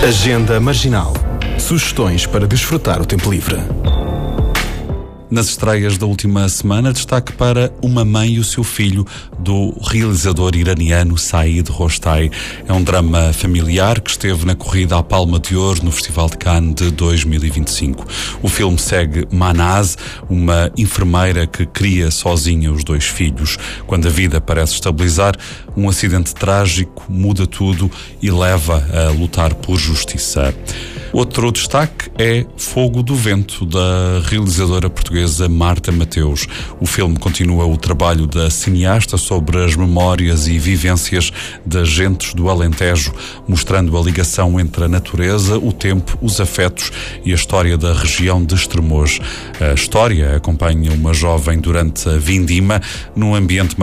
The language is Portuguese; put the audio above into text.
Agenda Marginal. Sugestões para desfrutar o tempo livre. Nas estreias da última semana, destaque para Uma Mãe e o Seu Filho, do realizador iraniano Said Rostai. É um drama familiar que esteve na corrida à Palma de Ouro no Festival de Cannes de 2025. O filme segue Manaz, uma enfermeira que cria sozinha os 2 filhos. Quando a vida parece estabilizar, um acidente trágico muda tudo e leva a lutar por justiça. Outro destaque é Fogo do Vento, da realizadora portuguesa Marta Mateus. O filme continua o trabalho da cineasta sobre as memórias e vivências das gentes do Alentejo, mostrando a ligação entre a natureza, o tempo, os afetos e a história da região de Estremoz. A história acompanha uma jovem durante a vindima num ambiente